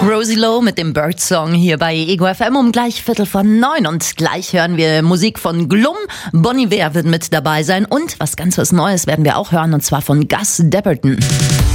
Rosie Lowe mit dem Bird-Song hier bei Ego FM um gleich 8:45 und gleich hören wir Musik von Glum. Bon Iver wird mit dabei sein und was ganz was Neues werden wir auch hören und zwar von Gus Dapperton.